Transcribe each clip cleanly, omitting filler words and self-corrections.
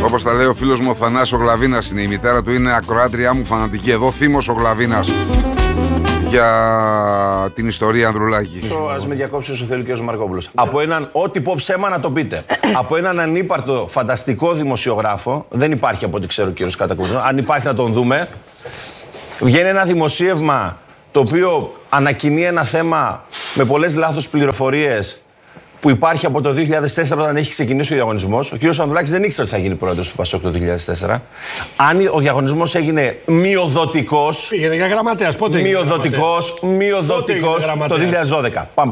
Όπως τα λέει ο φίλος μου ο Θανάσης ο Γλαβίνας είναι. Η μητέρα του είναι ακροάτριά μου φανατική. Εδώ θύμος ο Γλαβίνας για την ιστορία Ανδρουλάκη. Ας με διακόψει όσο θέλει ο κ. Μαρκόπουλος. Από έναν, ό,τι πω ψέμα να το πείτε. Από έναν ανύπαρτο φανταστικό δημοσιογράφο, δεν υπάρχει από ό,τι ξέρω ο κ. Κατακούδης, αν υπάρχει να τον δούμε, βγαίνει ένα δημοσίευμα το οποίο ανακοινεί ένα θέμα με πολλές λάθος πληροφορίες που υπάρχει από το 2004 όταν έχει ξεκινήσει ο διαγωνισμός. Ο κ. Ανδρουλάκης δεν ήξερε ότι θα γίνει πρόεδρος του ΠΑΣΟΚ το 2004. Αν ο διαγωνισμός έγινε μειοδοτικός. Πήγαινε για γραμματέας. Πότε μειοδοτικός το 2012. Πάμε.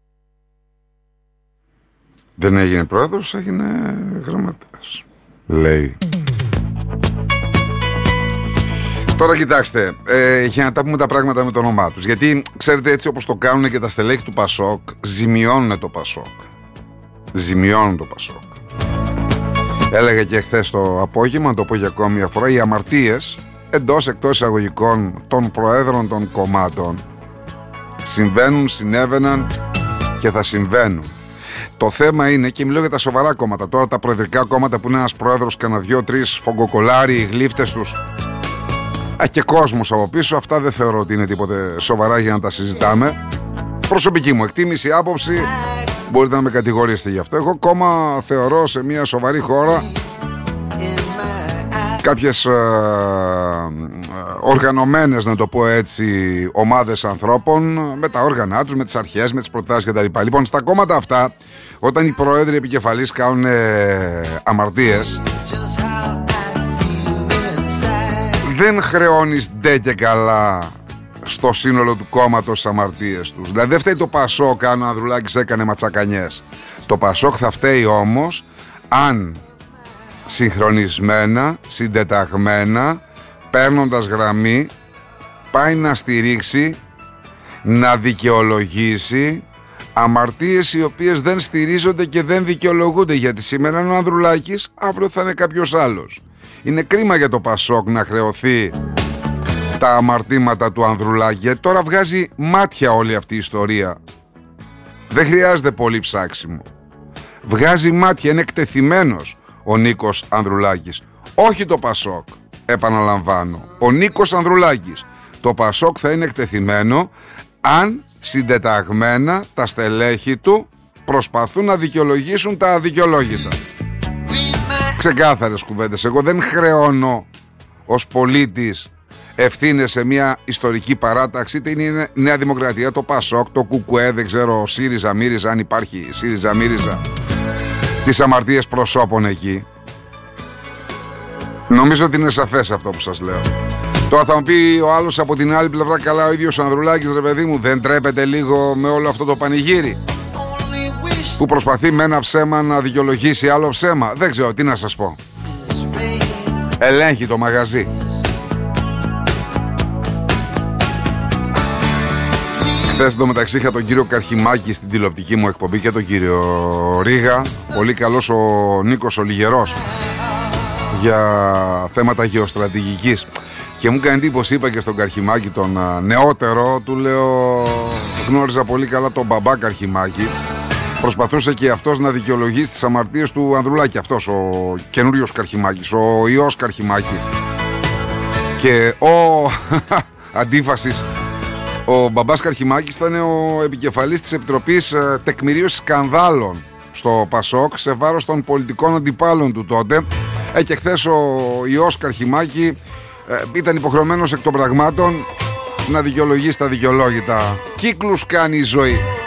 Δεν έγινε πρόεδρος, έγινε γραμματέας. Λέει. Τώρα κοιτάξτε, για να τα πούμε τα πράγματα με το όνομά τους. Γιατί ξέρετε, έτσι όπως το κάνουν και τα στελέχη του ΠΑΣΟΚ, ζημιώνουν το ΠΑΣΟΚ. Ζημιώνουν το ΠΑΣΟΚ. Έλεγα και χθες το απόγευμα, να το πω για ακόμη μια φορά, οι αμαρτίες εντός εκτός εισαγωγικών των προέδρων των κομμάτων συμβαίνουν, συνέβαιναν και θα συμβαίνουν. Το θέμα είναι, και μιλώ για τα σοβαρά κόμματα, τώρα τα προεδρικά κόμματα που είναι ένας πρόεδρος, κανένα 2-3 φογκοκολάροι, οι γλύφτες τους και κόσμος από πίσω, αυτά δεν θεωρώ ότι είναι τίποτε σοβαρά για να τα συζητάμε. Προσωπική μου εκτίμηση, άποψη, μπορείτε να με κατηγορήσετε γι' αυτό. Εγώ κόμμα θεωρώ σε μια σοβαρή χώρα κάποιες οργανωμένες, να το πω έτσι, ομάδες ανθρώπων με τα όργανα τους, με τις αρχές, με τις προτάσεις κτλ. Λοιπόν, στα κόμματα αυτά, όταν οι πρόεδροι επικεφαλής κάνουν αμαρτίες, δεν χρεώνεις ντε και καλά στο σύνολο του κόμματος τις αμαρτίες τους. Δηλαδή δεν φταίει το ΠΑΣΟΚ αν ο Ανδρουλάκης έκανε ματσακανιές. Το ΠΑΣΟΚ θα φταίει όμως αν συγχρονισμένα, συντεταγμένα, παίρνοντας γραμμή, πάει να στηρίξει, να δικαιολογήσει αμαρτίες οι οποίες δεν στηρίζονται και δεν δικαιολογούνται. Γιατί σήμερα είναι ο Ανδρουλάκης, αύριο θα είναι κάποιος άλλος. Είναι κρίμα για το ΠΑΣΟΚ να χρεωθεί τα αμαρτήματα του Ανδρουλάκη, γιατί τώρα βγάζει μάτια όλη αυτή η ιστορία. Δεν χρειάζεται πολύ ψάξιμο. Βγάζει μάτια, είναι εκτεθειμένος ο Νίκος Ανδρουλάκης. Όχι το ΠΑΣΟΚ, επαναλαμβάνω. Ο Νίκος Ανδρουλάκης. Το ΠΑΣΟΚ θα είναι εκτεθειμένο αν συντεταγμένα τα στελέχη του προσπαθούν να δικαιολογήσουν τα αδικαιολόγητα. Ξεκάθαρες κουβέντες. Εγώ δεν χρεώνω ως πολίτης ευθύνες σε μια ιστορική παράταξη, είτε είναι η Νέα Δημοκρατία, το ΠΑΣΟΚ, το ΚΚΕ, δεν ξέρω, ΣΥΡΙΖΑ, ΜΥΡΙΖΑ, αν υπάρχει ΣΥΡΙΖΑ, ΜΥΡΙΖΑ, τις αμαρτίες προσώπων εκεί. Νομίζω ότι είναι σαφές αυτό που σας λέω. Τώρα θα μου πει ο άλλος από την άλλη πλευρά, καλά, ο ίδιος ο Ανδρουλάκης, ρε παιδί μου, δεν τρέπεται λίγο με όλο αυτό το πανηγύρι που προσπαθεί με ένα ψέμα να δικαιολογήσει άλλο ψέμα? Δεν ξέρω τι να σας πω. Ελέγχει το μαγαζί. Χθες εντωμεταξύ είχα τον κύριο Καρχιμάκη στην τηλεοπτική μου εκπομπή και τον κύριο Ρίγα. Πολύ καλός ο Νίκος ο Λιγερός για θέματα γεωστρατηγικής. Και μου έκανε εντύπωση, είπα και στον Καρχιμάκη τον νεότερο, του λέω, γνώριζα πολύ καλά τον μπαμπά Καρχιμάκη. Προσπαθούσε και αυτός να δικαιολογήσει τις αμαρτίες του Ανδρουλάκη. Αυτός ο καινούριος Καρχιμάκης, ο ιός Καρχιμάκη. Και ο αντίφασης, ο μπαμπάς Καρχιμάκης ήταν ο επικεφαλής της Επιτροπής Τεκμηρίωσης Σκανδάλων στο ΠΑΣΟΚ σε βάρος των πολιτικών αντιπάλων του τότε. Και χθες ο ιός Καρχιμάκη ήταν υποχρεωμένος εκ των πραγμάτων να δικαιολογήσει τα δικαιολόγητα. Κύκλους κάνει η ζωή.